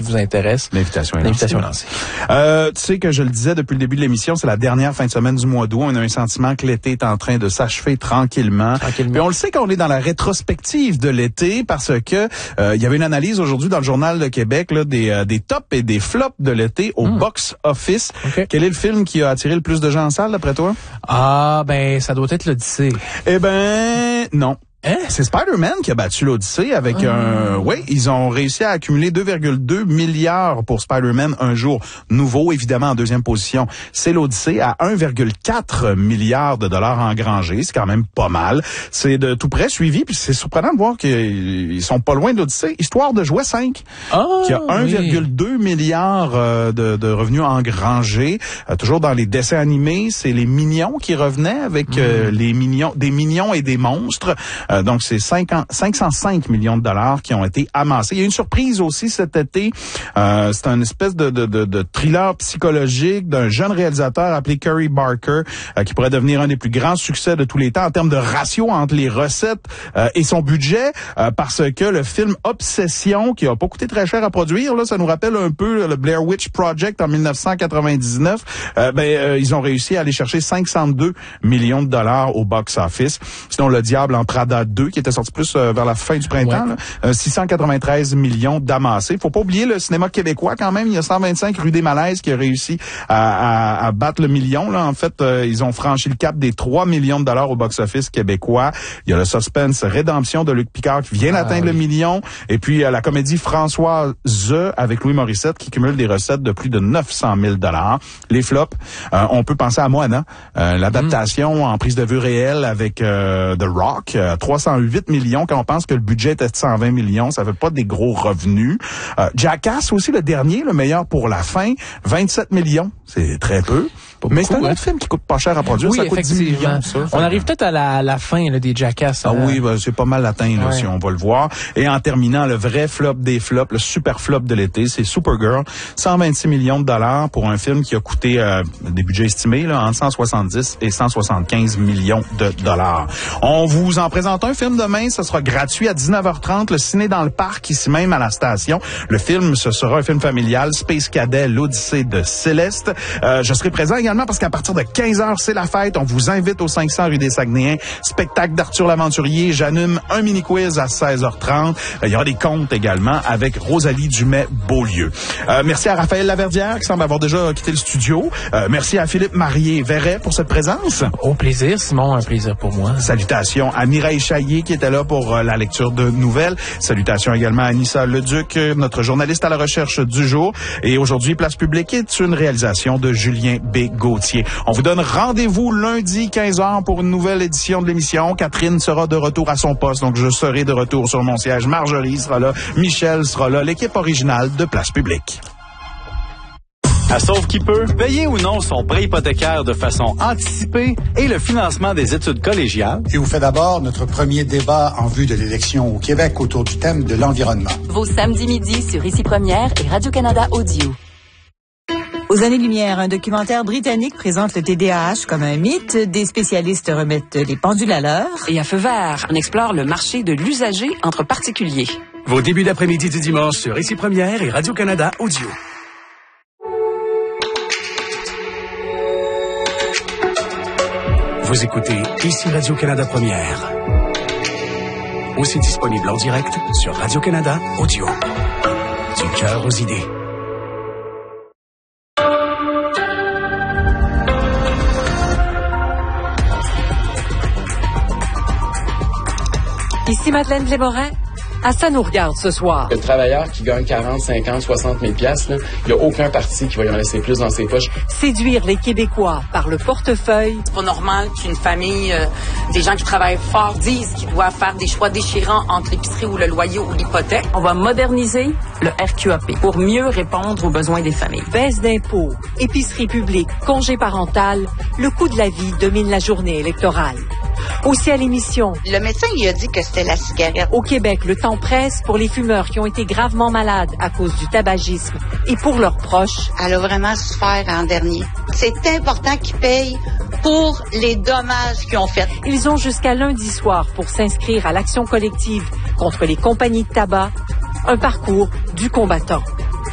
vous intéresse. L'invitation est lancée. Tu sais que je le disais depuis le début de l'émission, c'est la dernière fin de semaine du mois d'août. On a un sentiment que l'été est en train de s'achever tranquillement. Puis on le sait qu'on est dans la rétrospective de l'été parce que il y avait une analyse aujourd'hui dans le Journal de Québec là, des tops et des flops de l'été au box office. Okay. Quel est le film qui a attiré le plus de gens en salle d'après toi? Ah, ben ça doit être l'Odyssée. Eh ben non. Hein? C'est Spider-Man qui a battu l'Odyssée avec ils ont réussi à accumuler 2,2 milliards pour Spider-Man un jour nouveau. Évidemment, en deuxième position, c'est l'Odyssée à 1,4 milliard de dollars engrangés. C'est quand même pas mal. C'est de tout près suivi, puis c'est surprenant de voir qu'ils sont pas loin de l'Odyssée. Histoire de jouer 5, qui a 1,2 milliard de revenus engrangés. Toujours dans les dessins animés, c'est les Mignons qui revenaient avec des Mignons et des monstres. Donc, c'est 505 millions de dollars qui ont été amassés. Il y a une surprise aussi cet été. C'est une espèce de thriller psychologique d'un jeune réalisateur appelé Curry Barker qui pourrait devenir un des plus grands succès de tous les temps en termes de ratio entre les recettes et son budget parce que le film Obsession, qui a pas coûté très cher à produire, là, ça nous rappelle un peu le Blair Witch Project en 1999. Ils ont réussi à aller chercher 502 millions de dollars au box-office. Sinon, Le Diable en Prada 2, qui était sorti plus vers la fin du printemps, 693 millions d'amassés. Faut pas oublier le cinéma québécois quand même. Il y a 125 Rue des Malaises qui a réussi à battre le million. Là, en fait, ils ont franchi le cap des 3 millions de dollars au box-office québécois. Il y a le suspense Rédemption de Luc Picard qui vient d'atteindre le million. Et puis la comédie Françoise avec Louis Morissette qui cumule des recettes de plus de 900 000 dollars. Les flops, on peut penser à Moana, l'adaptation en prise de vue réelle avec The Rock, 308 millions, quand on pense que le budget était de 120 millions, ça fait pas des gros revenus. Jackass aussi, le dernier, le meilleur pour la fin, 27 millions, c'est très peu. Mais c'est un autre film qui coûte pas cher à produire, ça coûte 10 millions. Ça, on arrive peut-être à la fin là, des Jackass. Oui, c'est pas mal atteint là, si on va le voir. Et en terminant, le vrai flop des flops, le super flop de l'été, c'est Supergirl, 126 millions de dollars pour un film qui a coûté des budgets estimés là, entre 170 et 175 millions de dollars. On vous en présente un film demain, ce sera gratuit à 19h30, le ciné dans le parc, ici même à la station. Le film, ce sera un film familial, Space Cadet, l'Odyssée de Céleste. Je serai présent également parce qu'à partir de 15h, c'est la fête. On vous invite au 500 rue des Saguenayens. Spectacle d'Arthur l'Aventurier. J'anime un mini-quiz à 16h30. Il y aura des contes également avec Rosalie Dumais-Beaulieu. Merci à Raphaël Laverdière qui semble avoir déjà quitté le studio. Merci à Philippe Marié-Verret pour cette présence. Au plaisir, Simon, un plaisir pour moi. Salutations à Mireille Chaillier qui était là pour la lecture de nouvelles. Salutations également à Anissa Leduc, notre journaliste à la recherche du jour. Et aujourd'hui, Place publique est une réalisation de Julien B. Gauthier. On vous donne rendez-vous lundi 15h pour une nouvelle édition de l'émission. Catherine sera de retour à son poste, donc je serai de retour sur mon siège. Marjorie sera là, Michel sera là, l'équipe originale de Place publique. À Sauve qui peut, payer ou non son prêt hypothécaire de façon anticipée et le financement des études collégiales. Et vous fait d'abord notre premier débat en vue de l'élection au Québec autour du thème de l'environnement. Vos samedis midi sur Ici Première et Radio-Canada Audio. Aux années-lumière, un documentaire britannique présente le TDAH comme un mythe. Des spécialistes remettent les pendules à l'heure. Et à Feu vert, on explore le marché de l'usager entre particuliers. Vos débuts d'après-midi du dimanche sur Ici Première et Radio-Canada Audio. Vous écoutez Ici Radio-Canada Première. Aussi disponible en direct sur Radio-Canada Audio. Du cœur aux idées. Ici Madeleine Lémorin. À ça nous regarde ce soir. Le travailleur qui gagne 40, 50, 60 000 $, il n'y a aucun parti qui va y en laisser plus dans ses poches. Séduire les Québécois par le portefeuille. C'est pas normal qu'une famille, des gens qui travaillent fort, disent qu'ils doivent faire des choix déchirants entre l'épicerie ou le loyer ou l'hypothèque. On va moderniser le RQAP pour mieux répondre aux besoins des familles. Baisse d'impôts, épicerie publique, congé parental, le coût de la vie domine la journée électorale. Aussi à l'émission. Le médecin lui a dit que c'était la cigarette. Au Québec, le temps presse pour les fumeurs qui ont été gravement malades à cause du tabagisme et pour leurs proches. Elle a vraiment souffert en dernier. C'est important qu'ils payent pour les dommages qu'ils ont faits. Ils ont jusqu'à lundi soir pour s'inscrire à l'action collective contre les compagnies de tabac, un parcours du combattant.